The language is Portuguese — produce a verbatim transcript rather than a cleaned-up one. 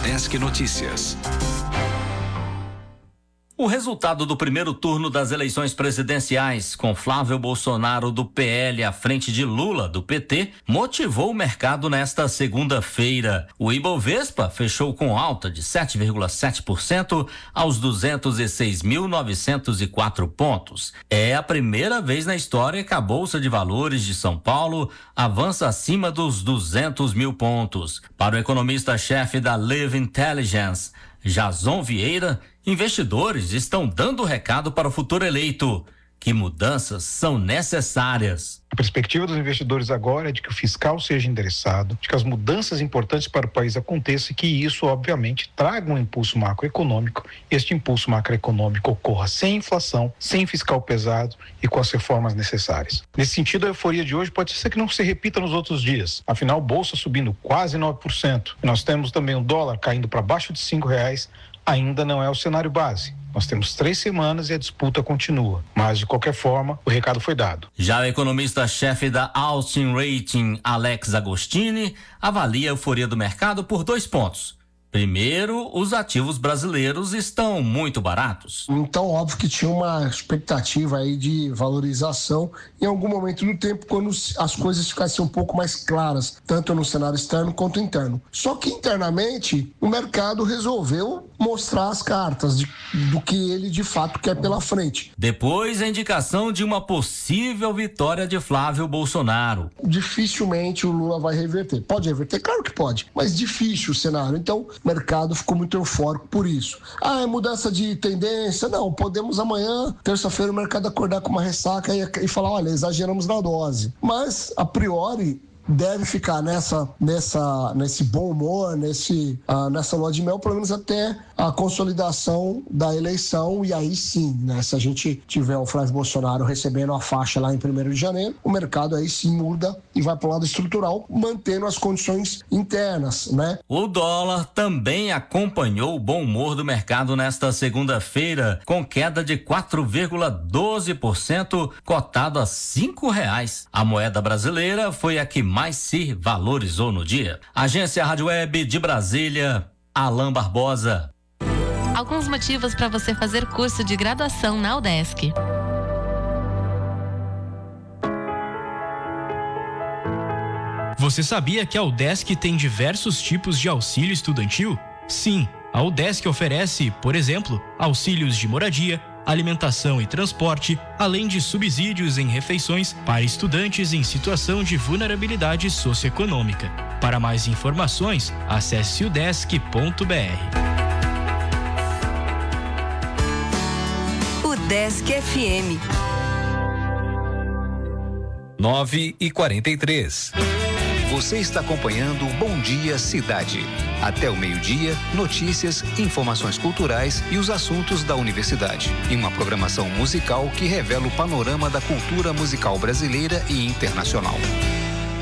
Udesc Notícias. O resultado do primeiro turno das eleições presidenciais, com Flávio Bolsonaro do P L à frente de Lula do P T, motivou o mercado nesta segunda-feira. O Ibovespa fechou com alta de sete vírgula sete por cento aos duzentos e seis mil novecentos e quatro pontos. É a primeira vez na história que a Bolsa de Valores de São Paulo avança acima dos duzentos mil pontos. Para o economista-chefe da Live Intelligence, Jason Vieira, investidores estão dando recado para o futuro eleito, que mudanças são necessárias. A perspectiva dos investidores agora é de que o fiscal seja endereçado, de que as mudanças importantes para o país aconteçam e que isso, obviamente, traga um impulso macroeconômico. Este impulso macroeconômico ocorra sem inflação, sem fiscal pesado e com as reformas necessárias. Nesse sentido, a euforia de hoje pode ser que não se repita nos outros dias. Afinal, bolsa subindo quase nove por cento. Nós temos também o dólar caindo para baixo de cinco reais. Ainda não é o cenário base. Nós temos três semanas e a disputa continua. Mas, de qualquer forma, o recado foi dado. Já o economista-chefe da Austin Rating, Alex Agostini, avalia a euforia do mercado por dois pontos. Primeiro, os ativos brasileiros estão muito baratos. Então, óbvio que tinha uma expectativa aí de valorização em algum momento do tempo, quando as coisas ficassem um pouco mais claras, tanto no cenário externo quanto interno. Só que internamente, o mercado resolveu mostrar as cartas de, do que ele de fato quer pela frente. Depois, a indicação de uma possível vitória de Flávio Bolsonaro. Dificilmente o Lula vai reverter. Pode reverter? Claro que pode, mas difícil o cenário. Então, o mercado ficou muito eufórico por isso. Ah, é mudança de tendência? Não, podemos amanhã, terça-feira, o mercado acordar com uma ressaca e, e falar, olha, exageramos na dose. Mas, a priori, deve ficar nessa, nessa, nesse bom humor, nesse, uh, nessa lua de mel, pelo menos até a consolidação da eleição. E aí sim, né, se a gente tiver o Flávio Bolsonaro recebendo a faixa lá em primeiro de janeiro, o mercado aí sim muda e vai para o lado estrutural, mantendo as condições internas, né? O dólar também acompanhou o bom humor do mercado nesta segunda-feira, com queda de quatro vírgula doze por cento, cotado a cinco reais. A moeda brasileira foi a que mais se valorizou no dia. Agência Rádio Web de Brasília, Alain Barbosa. Alguns motivos para você fazer curso de graduação na Udesc. Você sabia que a Udesc tem diversos tipos de auxílio estudantil? Sim, a Udesc oferece, por exemplo, auxílios de moradia, alimentação e transporte, além de subsídios em refeições para estudantes em situação de vulnerabilidade socioeconômica. Para mais informações, acesse udesc ponto b r. Udesc F M. nove e quarenta e três. Você está acompanhando Bom Dia Cidade. Até o meio-dia, notícias, informações culturais e os assuntos da universidade. E uma programação musical que revela o panorama da cultura musical brasileira e internacional.